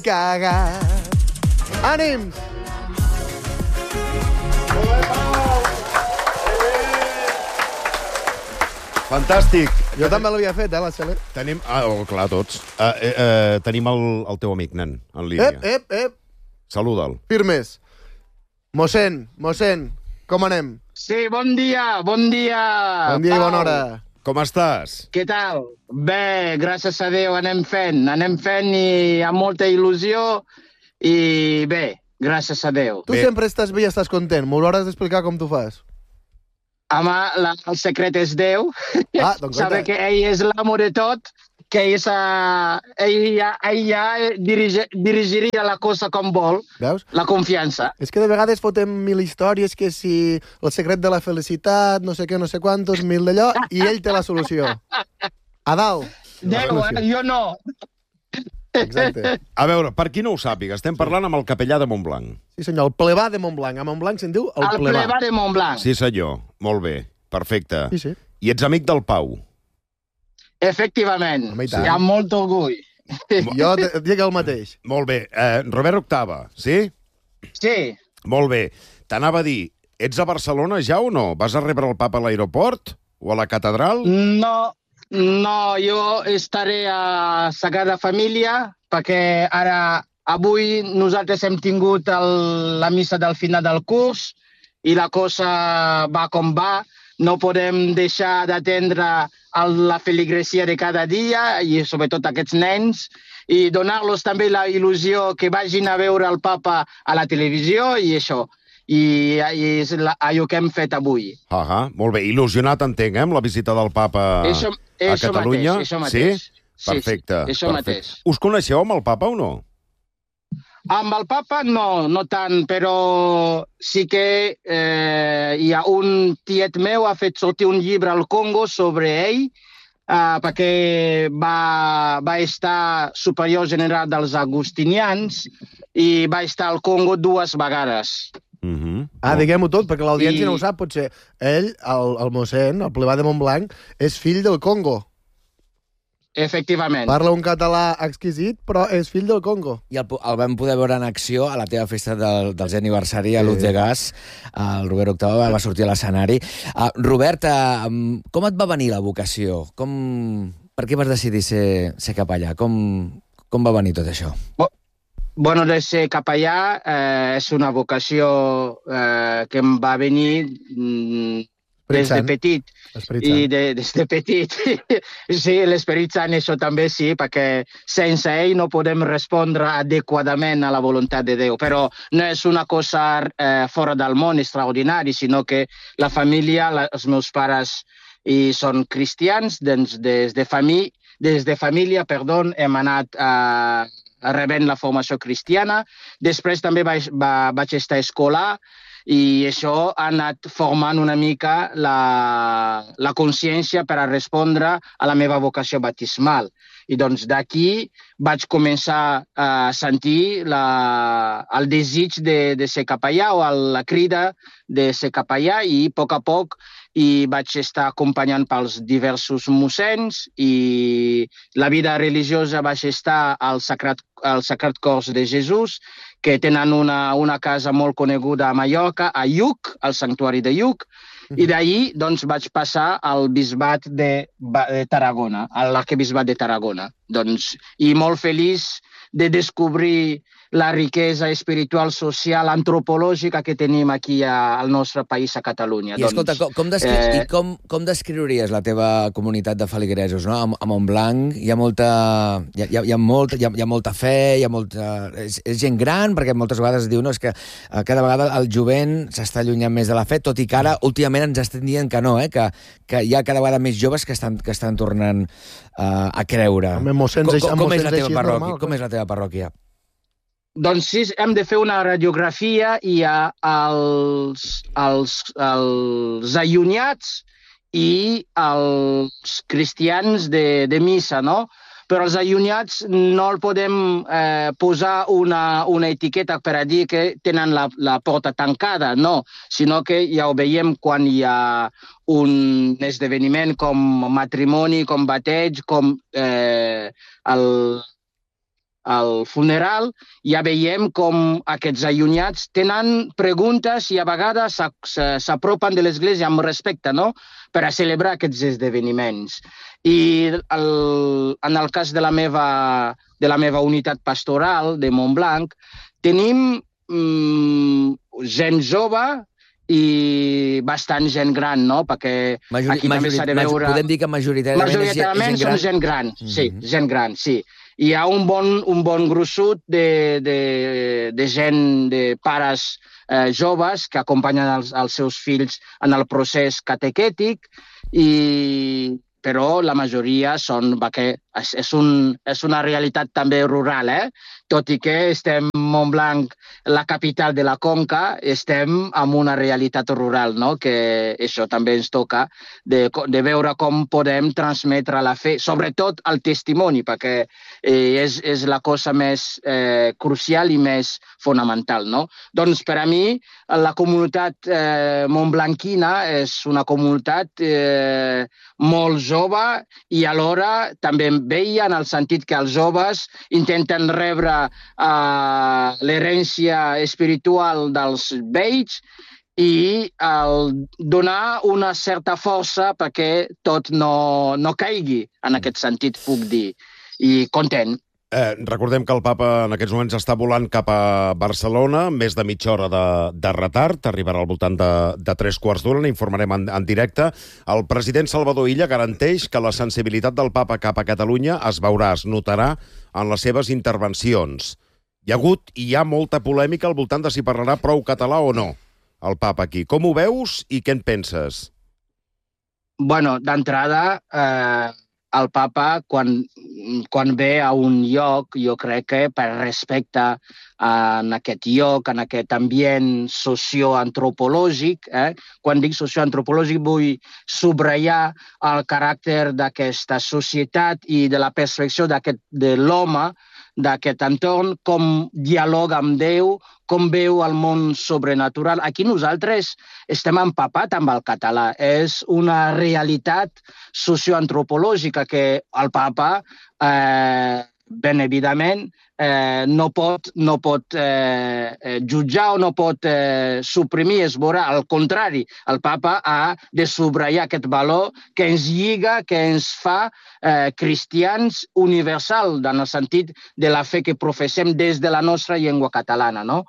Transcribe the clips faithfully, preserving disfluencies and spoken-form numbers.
cagat. Ànims! Fantàstic. Jo també l'havia fet, eh, la Cele. Tenim... Ah, oh, clar, tots. Uh, eh, uh, tenim el, el teu amic, nen, en línia. Ep, ep, ep. Saluda'l. Firmes. Mossèn, mossèn, com anem? Sí, bon dia, bon dia. Bon dia i Pau. bona hora. Com estàs? Què tal? Bé, gràcies a Déu anem fent, anem fent i amb molta il·lusió i bé, gràcies a Déu. Tu Bé. sempre estàs bé i estàs content. M'ho hauràs d'explicar com tu fas. Home, la, el secret és Déu. Ah, doncs Sabe compte. que ell és l'amo de tot, que ell, uh, ell, ja, ell ja dirige, dirigiria la cosa com vol, Veus? la confiança. És que de vegades fotem mil històries que si el secret de la felicitat, no sé què, no sé quantos, mil d'allò, i ell té la solució. A dalt. Déu, eh? Jo no. Exacte. A veure, per qui no ho sàpiga, estem parlant amb el capellà de Montblanc. Sí, senyor, el plebà de Montblanc. A Montblanc se'n diu el, El plebà. plebà de Montblanc. Sí, senyor. Molt bé. Perfecte. Sí, sí. I ets amic del Pau. Efectivament. Home, i tant. Sí, amb molt orgull. Jo et et dic el mateix. Molt bé. Eh, Robert Octava, sí? Sí. Molt bé. T'anava a dir, ets a Barcelona ja o no? Vas a rebre el papa a l'aeroport? O a la catedral? No, no, jo estaré a Sagrada Família perquè ara, avui, nosaltres hem tingut el, la missa del final del curs i la cosa va com va. No podem deixar d'atendre el- la feligresia de cada dia i sobretot aquests nens i donar-los també la il·lusió que vagin a veure el papa a la televisió i això. I, i és la, allò que hem fet avui. Ah, molt bé. Il·lusionat, entenc, eh, amb la visita del papa Això, a això Catalunya. mateix, això mateix. Sí? Perfecte. Sí, sí, això perfecte. mateix. Us coneixeu amb el papa o no? Amb el papa no, no tant, però sí que eh, hi ha un tiet meu ha fet sortir un llibre al Congo sobre ell eh, perquè va, va estar superior general dels agustinians i va estar al Congo dues vegades. Uh -huh. Ah, diguem-ho tot, perquè l'audiència I- no ho sap. Potser ell, el, el mossèn, el plebà de Montblanc, és fill del Congo. Efectivament. Parla un català exquisit, però és fill del Congo. I el, el vam poder veure en acció a la teva festa del, del aniversari aniversari a Luz de Gas. El Robert Octava va sortir a l'escenari. Uh, Robert, uh, com et va venir la vocació? Com, per què vas decidir ser, ser capellà? Com, com va venir tot això? Bueno, de ser capellà eh, és una vocació eh, que em va venir mm, des de Sant. petit. Esperit I Sant. de, des de petit. Sí, l'Esperit Sant, això també sí, perquè sense ell no podem respondre adequadament a la voluntat de Déu. Però no és una cosa eh, fora del món extraordinari, sinó que la família, la, els meus pares i són cristians, doncs des de, famí, des de família perdó, hem anat a, a rebent la formació cristiana. Després també vaig, va, vaig estar escolar i això ha anat formant una mica la, la consciència per a respondre a la meva vocació baptismal. I doncs d'aquí vaig començar a sentir la, el desig de, de ser capellà o la crida de ser capellà i a poc a poc i vaig estar acompanyant pels diversos mossens i la vida religiosa vaig estar al Sagrat, al Sagrat Cors de Jesús, que tenen una, una casa molt coneguda a Mallorca, a Lluc, al Santuari de Lluc, i d'ahir doncs, vaig passar al bisbat de, de Tarragona, a l'arquebisbat de Tarragona. Doncs, I molt feliç de descobrir la riquesa espiritual, social, antropològica que tenim aquí a, al nostre país, a Catalunya. I escolta, com, com, descri eh, i com, com descriuries la teva comunitat de feligresos? No? A, a Montblanc hi ha molta, hi ha, hi ha, hi ha molta, hi ha, hi ha molta fe, hi ha molta... És, és gent gran, perquè moltes vegades es diu no, és que eh, cada vegada el jovent s'està allunyant més de la fe, tot i que ara últimament ens estan dient que no, eh? que, que hi ha cada vegada més joves que estan, que estan tornant uh, a creure. Amb mossens com, així- com, amb com, és mossens la teva així és parròquia? normal, Com és la teva parròquia? Doncs sí, hem de fer una radiografia i hi ha els, els, els allunyats i els cristians de, de missa, no? Però els allunyats no el podem eh, posar una, una etiqueta per a dir que tenen la, la porta tancada, no, sinó que ja ho veiem quan hi ha un esdeveniment com matrimoni, com bateig, com eh, el al funeral, ja veiem com aquests allunyats tenen preguntes i a vegades s'apropen de l'església amb respecte, no?, per a celebrar aquests esdeveniments. I el, en el cas de la meva, de la meva unitat pastoral de Montblanc, tenim mm, gent jove i bastant gent gran, no? Perquè Majori, aquí també s'ha de veure... Podem dir que majoritàriament, majoritàriament és gent gran? són gent gran, Mm-hmm. sí, gent gran, sí. Hi ha un bon, un bon gruixut de, de, de gent, de pares eh, joves que acompanyen els, els seus fills en el procés catequètic, i, però la majoria són... perquè és, és, un, és una realitat també rural, eh? Tot i que estem Montblanc, la capital de la Conca, estem en una realitat rural, no?, que això també ens toca, de, de veure com podem transmetre la fe, sobretot el testimoni, perquè eh, és, és la cosa més eh, crucial i més fonamental, no? Doncs per a mi, la comunitat eh, montblanquina és una comunitat eh, molt jove i alhora també veia en el sentit que els joves intenten rebre Uh, l'herència espiritual dels vells i el donar una certa força perquè tot no, no caigui, en aquest sentit puc dir, i content. Eh, recordem que el papa en aquests moments està volant cap a Barcelona, més de mitja hora de, de retard, arribarà al voltant de, de tres quarts d'hora, n'informarem en, en directe. El president Salvador Illa garanteix que la sensibilitat del papa cap a Catalunya es veurà, es notarà en les seves intervencions. Hi ha hagut i hi ha molta polèmica al voltant de si parlarà prou català o no, el papa aquí. Com ho veus i què en penses? Bueno, d'entrada, eh, el papa, quan, quan ve a un lloc, jo crec que per respecte en aquest lloc, en aquest ambient socioantropològic, eh? Quan dic socioantropològic vull subratllar el caràcter d'aquesta societat i de la perspectiva d'aquest, de l'home, d'aquest entorn, com dialoga amb Déu, com veu el món sobrenatural. Aquí nosaltres estem empapats amb el català. És una realitat socioantropològica que el papa, eh, ben evidentment, eh, no pot, no pot eh, jutjar o no pot eh, suprimir, esborrar. Al contrari, el papa ha de subratllar aquest valor que ens lliga, que ens fa eh, cristians universal, en el sentit de la fe que professem des de la nostra llengua catalana, no?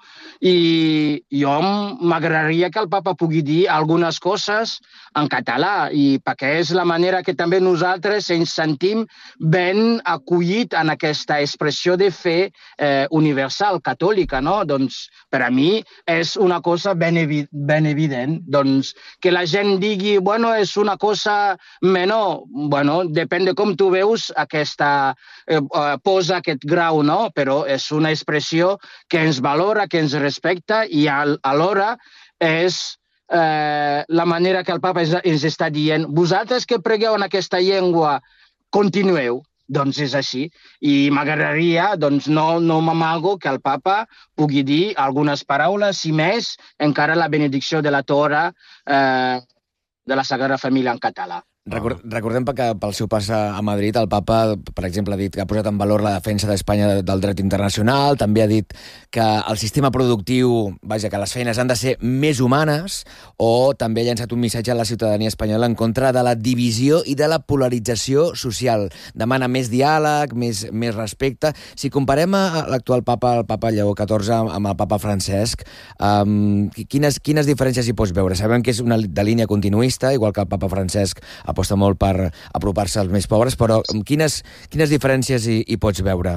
I jo m'agradaria que el papa pugui dir algunes coses en català, i perquè és la manera que també nosaltres ens sentim ben acollit en aquesta expressió de fe eh, universal, catòlica, no? Doncs per a mi és una cosa ben, evi ben evident. Doncs que la gent digui, bueno, és una cosa menor, bueno, depèn de com tu veus aquesta, eh, posa aquest grau, no? Però és una expressió que ens valora, que ens respecta, i al, alhora és eh, la manera que el papa ens, ens està dient, vosaltres que pregueu en aquesta llengua, continueu. Doncs és així. I m'agradaria, doncs no, no m'amago que el papa pugui dir algunes paraules, i més encara la benedicció de la Torah eh, de la Sagrada Família en català. Record, recordem que pel seu pas a Madrid el papa, per exemple, ha dit que ha posat en valor la defensa d'Espanya del dret internacional, també ha dit que el sistema productiu, vaja, que les feines han de ser més humanes, o també ha llançat un missatge a la ciutadania espanyola en contra de la divisió i de la polarització social. Demana més diàleg, més, més respecte. Si comparem a l'actual papa, el papa Lleó catorze, amb el papa Francesc, um, quines, quines diferències hi pots veure? Sabem que és una de línia continuista, igual que el papa Francesc aposta molt per apropar-se als més pobres, però quines, quines diferències hi, hi pots veure?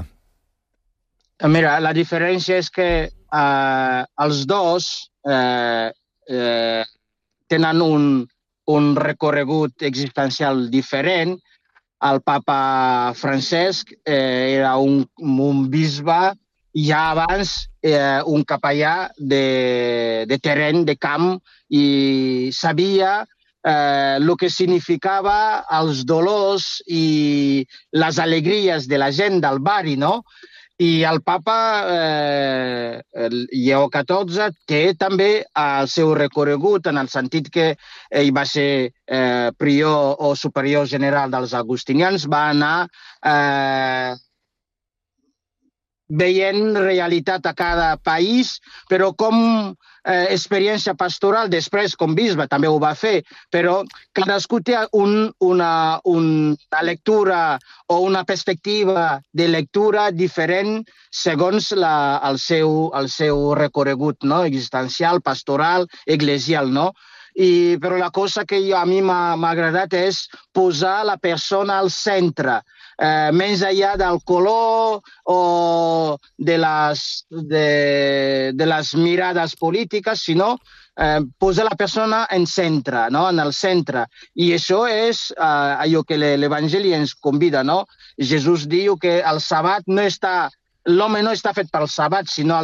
Mira, la diferència és que eh, els dos eh, eh, tenen un, un recorregut existencial diferent. El papa Francesc eh, era un, un bisbe ja abans, eh, un capellà de, de terreny, de camp, i sabia Eh, el que significava els dolors i les alegries de la gent del barri, no? I el papa eh, Lleó catorze té també el seu recorregut en el sentit que ell va ser eh, prior o superior general dels agustinians, va anar eh, veient realitat a cada país, però com eh, experiència pastoral, després com bisbe també ho va fer, però cadascú té un, una, una lectura o una perspectiva de lectura diferent segons la, el, seu, el seu recorregut, no? Existencial, pastoral, eclesial, no? I, però la cosa que jo, a mi m'ha agradat és posar la persona al centre, eh, més enllà del color o de les, de, de les mirades polítiques, sinó eh, posar la persona en centre, no? En el centre. I això és eh, allò que l'Evangeli ens convida, no? Jesús diu que el sabat no està, l'home no està fet pel sabat, sinó